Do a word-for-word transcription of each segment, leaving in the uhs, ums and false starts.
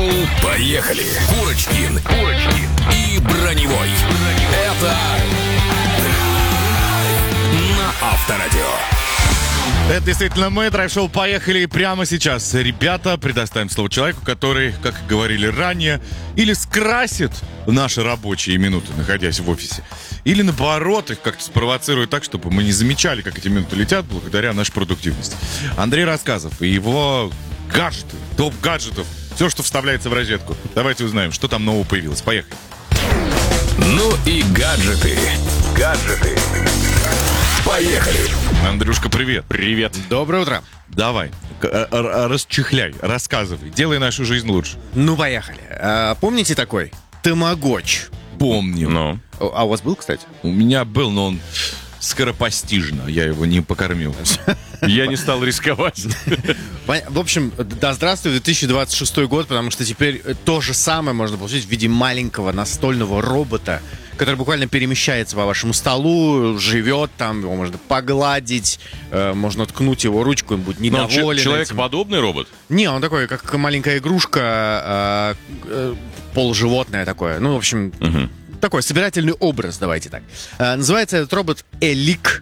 Шоу «Поехали». Курочкин, Курочкин и Броневой. Это на Авторадио. Это действительно мы, драйв-шоу «Поехали» прямо сейчас. Ребята, предоставим слово человеку, который, как говорили ранее, или скрасит наши рабочие минуты, находясь в офисе, или наоборот их как-то спровоцирует так, чтобы мы не замечали, как эти минуты летят, благодаря нашей продуктивности. Андрей Рассказов и его гаджеты, топ гаджетов, все, что вставляется в розетку. Давайте узнаем, что там нового появилось. Поехали. Ну и гаджеты. Гаджеты. Поехали. Андрюшка, привет. Привет. Доброе утро. Давай, к- р- р- расчехляй, рассказывай, делай нашу жизнь лучше. Ну, поехали. А, помните такой? Тамагоч. Помню. Ну, А у вас был, кстати? У меня был, но он скоропостижно, я его не покормил. я не стал рисковать. Пон- В общем, да здравствуй две тысячи двадцать шестой год, потому что теперь то же самое можно получить в виде маленького настольного робота, который буквально перемещается по вашему столу, живет там, его можно погладить, э, можно ткнуть его ручку, он будет Но он че- недоволен этим. человекоподобный робот? Не, он такой, как маленькая игрушка, э, э, полуживотное такое. Ну, в общем, такой собирательный образ, давайте так. Э, называется этот робот Элик.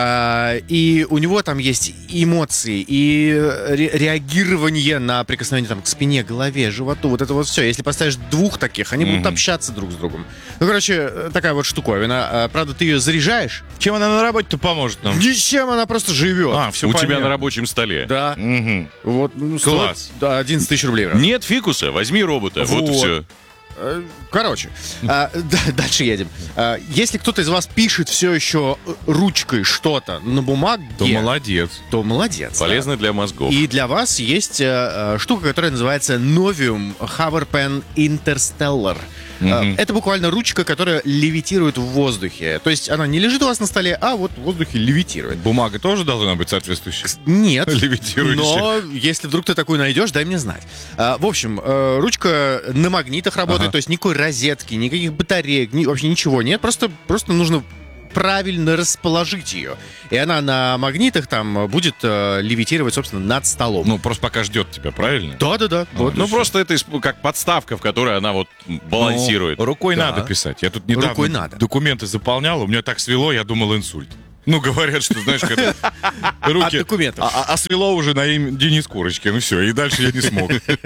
э, и у него там есть эмоции, и ре- реагирование на прикосновение там, к спине, голове, животу. Вот это вот все. Если поставишь двух таких, они будут общаться друг с другом. Ну, короче, э, такая вот штуковина. Э, правда, ты ее заряжаешь. Чем она на работе-то поможет нам? Ничем, она просто живет. А, все У тебя на рабочем столе. Да. Мгм. Вот, ну, стоит, Класс. да, одиннадцать тысяч рублей. брат. Нет фикуса, возьми робота. Вот, и Вот. все. Э, Короче, а, да, дальше едем. А, Если кто-то из вас пишет все еще э, ручкой что-то на бумаге, То молодец. то молодец. Полезно для мозгов. И для вас есть э, э, штука, которая называется Novium Hover Pen Interstellar. Э, Это буквально ручка, которая левитирует в воздухе. То есть она не лежит у вас на столе, а вот в воздухе левитирует. Бумага тоже должна быть соответствующая. Нет, Левитирующая. но если вдруг ты такую найдешь, дай мне знать. А, в общем, э, ручка на магнитах работает, Ага. то есть никакой розетки, никаких батареек, ни- вообще ничего нет. Просто, просто нужно правильно расположить ее. И она на магнитах там будет э, левитировать, собственно, над столом. Ну, просто пока ждет тебя, правильно? Да-да-да. Вот. Ну, просто это исп- как подставка, в которой она вот балансирует. Ну, рукой Да. надо писать. Я тут недавно Рукой надо. документы заполнял, у меня так свело, я думал инсульт. Ну, говорят, что, знаешь, когда руки... От документов. А, а- а свело уже на имя Денис Курочкин, и все, и дальше я не смог.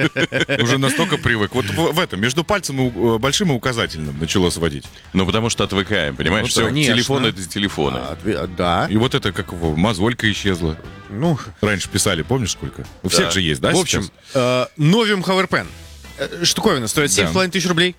Уже настолько привык. Вот в, в этом, между пальцем и у- большим и указательным начало сводить. Ну, потому что отвыкаем, понимаешь? Ну, Все, конечно. телефон — это телефоны. А, отве- а, да. И вот это, как его, мозолька исчезла. Ну, Раньше писали, помнишь сколько? У всех Да. же есть, да, в общем, сейчас? э, Novium Hover Pen. Э, Штуковина стоит семь с половиной тысяч рублей.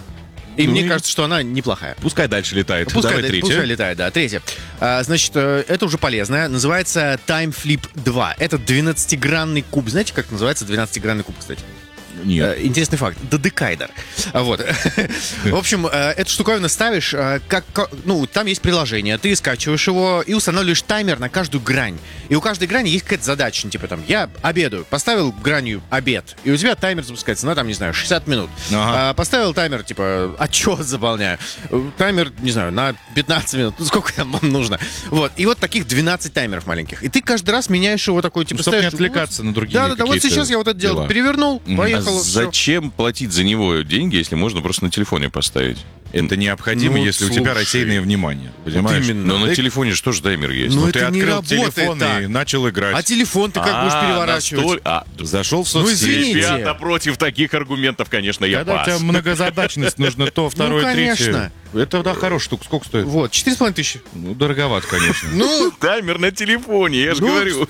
И Ну мне и- кажется, что она неплохая. Пускай дальше летает. Пускай, Давай да, третье. пускай летает, да. Третье. А, значит, э, это уже полезное. Называется Time Flip два. Это двенадцатигранный куб. Знаете, как называется двенадцатигранный куб, кстати? Нет. Э, Интересный факт. Додекайдер. А, Вот. В общем, э, эту штуковину ставишь, э, как, ко- ну, там есть приложение, ты скачиваешь его и устанавливаешь таймер на каждую грань. И у каждой грани есть какая-то задача, ну, типа там, я обедаю, поставил гранью обед, и у тебя таймер запускается на, там, не знаю, шестьдесят минут. Ага. А, поставил таймер, типа, отчет заполняю. Э, Таймер, не знаю, на пятнадцать минут. Ну, сколько там вам нужно. Вот. И вот таких двенадцать таймеров маленьких. И ты каждый раз меняешь его такой, типа, Ну, чтоб не ставишь, отвлекаться на другие Да, да, да. Вот какие-то сейчас я вот это делал. дела. Перевернул, А поехал. всё. зачем платить за него деньги, если можно просто на телефоне поставить? Это необходимо, Ну, если у тебя слушай. рассеянное внимание. Понимаешь? именно. Но на Ты- телефоне же тоже таймер есть. Ну, Ну, это ты не открыл работает телефон так. и начал играть. А телефон ты как будешь А, переворачивать? настоль- а, Зашел в Ну, соцсети. извините. Ребята, против таких аргументов, конечно, я Когда у пас. тебя многозадачность, нужно то, второе, конечно. третье. Это, да, хорошая штука. Сколько стоит? Вот, четыре с половиной тысячи. Ну, дороговато, конечно. Ну, Таймер на телефоне, я же Ну, говорю.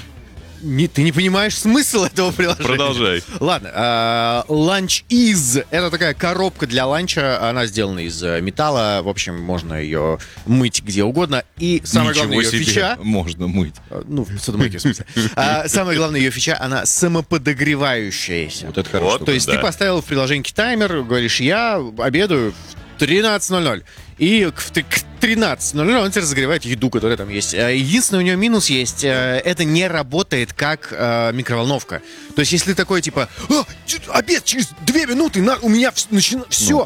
не, ты не понимаешь смысл этого приложения. Продолжай. Ладно, а, Lunch Is. Это такая коробка для ланча. Она сделана из э, металла. В общем, можно ее мыть где угодно. И самое Ничего главное, ее себе. фича... Можно мыть. э, Ну, в судомойке, в смысле. А, самое главное, ее фича, она самоподогревающаяся. Вот это хорошо. То есть да. ты поставил в приложении таймер, говоришь, я обедаю в тринадцать ноль ноль. И к, к тринадцать ноль ноль он тебе разогревает еду, которая там есть. Э, Единственный у нее минус есть, э, это не работает как э, микроволновка. То есть если ты такой, типа, «А, ч- обед через две минуты, на, у меня все,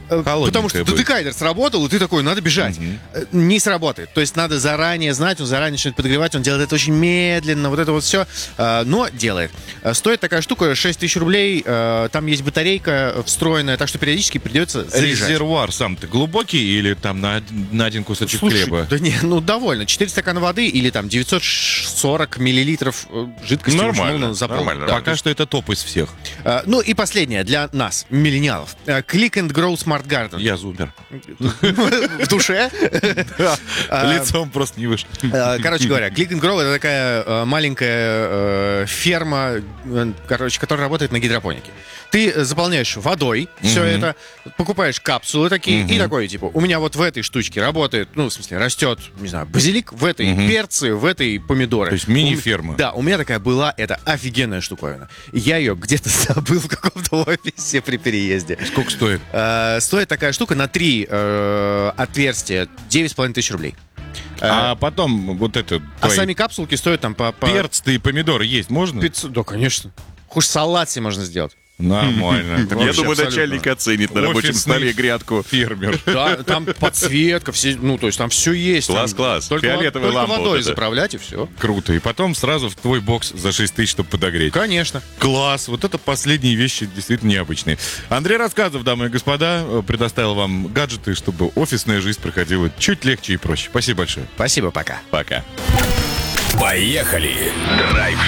Э, Холодненькая Потому что будет. декайдер сработал, и ты такой, надо бежать. Э, Не сработает. То есть надо заранее знать, он заранее начинает подогревать, он делает это очень медленно, вот это вот все. Но делает. Э, Стоит такая штука шесть тысяч рублей, э, там есть батарейка встроенная, так что периодически придется заряжать. Резервуар сам-то глубокий или там на, один- на один кусочек Слушай, хлеба? да не, ну довольно. четыре стакана воды или там девятьсот сорок миллилитров э, жидкости. Нормально, можно заполнить. нормально, Да. Пока что это топ из всех. Э, Ну и последнее для нас, миллениалов. Э, Click and Grow Smart Garden. Я зумер. В душе. Лицом просто не вышел. Э, Короче говоря, Click and Grow — это такая э, маленькая э, ферма, э, короче, которая работает на гидропонике. Ты заполняешь водой все это, покупаешь капсулы такие и такой, типа, у меня вот в этой штучке работает, ну, в смысле, растет, не знаю, базилик, в этой перцы, в этой помидоры. То есть мини-ферма. У- Да, у меня такая была, это офигенная штуковина. Я ее где-то забыл в каком-то офисе при переезде. Сколько стоит? Э, Стоит такая штука на три э, отверстия девять с половиной тысяч рублей. А потом вот это... А твои сами капсулки стоят там по... по перцы и помидоры есть можно? пятьсот. Да, конечно. Хуже салат себе можно сделать. Нормально. Я Вообще думаю, абсолютно. начальник оценит на рабочем Офисный столе грядку. Фермер. Да, там подсветка, все, ну, то есть там все есть. Класс, там класс. Только, Фиолетовая только лампа водой вот эта. заправлять, и все. Круто. И потом сразу в твой бокс за шесть тысяч, чтобы подогреть. Конечно. Класс. Вот это последние вещи действительно необычные. Андрей Рассказов, дамы и господа, предоставил вам гаджеты, чтобы офисная жизнь проходила чуть легче и проще. Спасибо большое. Спасибо, пока. Пока. Поехали! Драйв-шоу